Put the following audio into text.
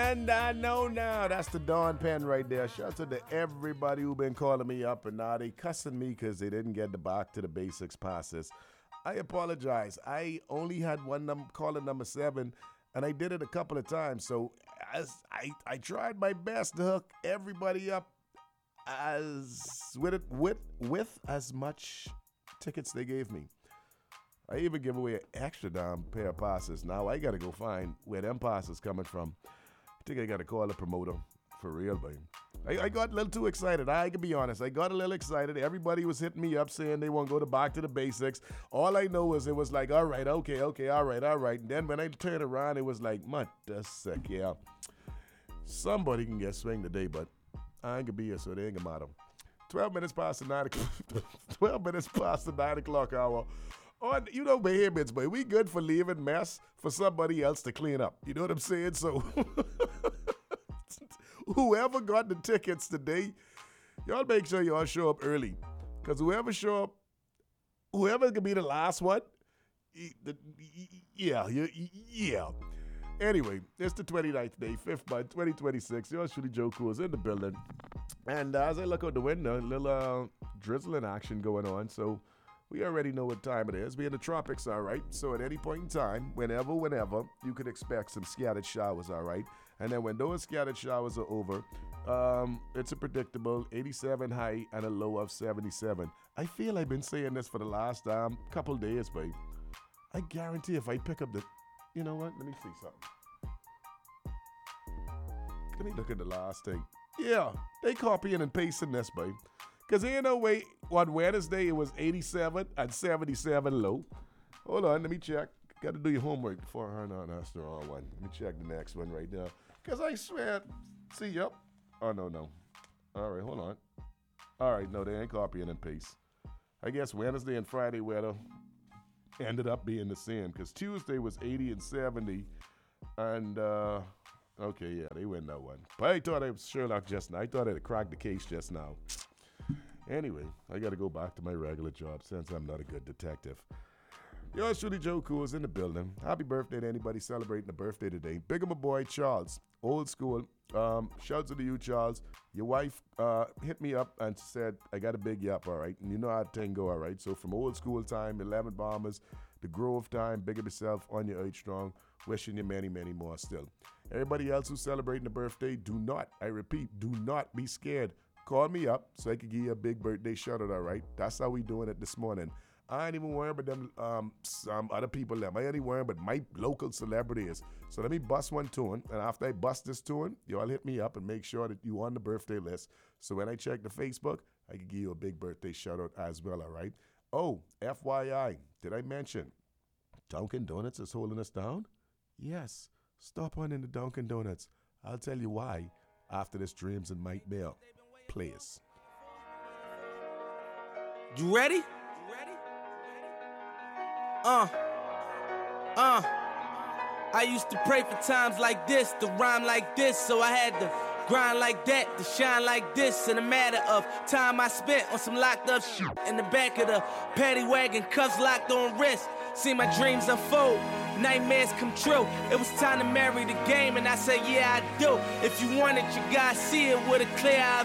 And I know now that's the Dawn Pen right there. Shout out to everybody who been calling me up and now they cussing me because they didn't get the back to the basics passes. I apologize. I only had one caller number 7, and I did it a couple of times. So I tried my best to hook everybody up as with as much tickets they gave me. I even give away an extra damn pair of passes. Now I gotta go find where them passes coming from. I think I gotta call the promoter for real, baby. I got a little too excited. I can be honest. I got a little excited. Everybody was hitting me up saying they want to go back to the basics. All I know is it was like, all right, okay, all right. And then when I turned around, it was like, sick, yeah. Somebody can get swing today, but I ain't gonna be here, so they ain't gonna matter. 12 minutes past the 9 o'clock. 12 minutes past the 9 o'clock hour. On, you know, behaviors, but we good for leaving mess for somebody else to clean up. You know what I'm saying? So whoever got the tickets today, y'all make sure y'all show up early. Because whoever can be the last one, yeah. Anyway, it's the 29th day, 5th month, 2026. Yours truly, Joe Cool, is in the building. And as I look out the window, a little drizzling action going on. So we already know what time it is. We're in the tropics, all right? So at any point in time, whenever, you could expect some scattered showers, all right? And then when those scattered showers are over, it's a predictable 87 high and a low of 77. I feel I've been saying this for the last couple days, babe. I guarantee if I pick up the... You know what? Let me see something. Let me look at the last thing. Yeah, they copying and pasting this, babe. Because ain't no way on Wednesday it was 87 and 77 low. Hold on, let me check. Got to do your homework before that's the wrong one. Let me check the next one right now. Because I swear, see, yep. Oh, no. All right, hold on. All right, no, they ain't copying and paste. I guess Wednesday and Friday weather ended up being the same. Because Tuesday was 80 and 70. And, okay, yeah, they win that one. But I thought it was Sherlock just now. I thought I'd cracked the case just now. Anyway, I got to go back to my regular job since I'm not a good detective. Yours truly, Joe Cool, is in the building. Happy birthday to anybody celebrating a birthday today. Big up my boy, Charles. Old school. Shouts to you, Charles. Your wife hit me up and said, I got a big yap, all right? And you know how thing go, all right? So from old school time, 11 Bombers, the Grove time, big up yourself, on your age strong. Wishing you many, many more still. Everybody else who's celebrating a birthday, do not be scared. Call me up so I can give you a big birthday shout out, all right? That's how we doing it this morning. I ain't even worrying about them some other people. I ain't even worrying about my local celebrities. So let me bust one tune, and after I bust this tune, y'all hit me up and make sure that you on the birthday list. So when I check the Facebook, I can give you a big birthday shout out as well, all right? Oh, FYI, did I mention Dunkin' Donuts is holding us down? Yes. Stop on in the Dunkin' Donuts. I'll tell you why after this Dreams and Mike Bell. Please. You ready? I used to pray for times like this, to rhyme like this, so I had to grind like that, to shine like this. In a matter of time I spent on some locked up shit in the back of the paddy wagon, cuffs locked on wrist. See my dreams unfold, nightmares come true. It was time to marry the game, and I said, yeah, I do. If you want it, you gotta see it with a clear eye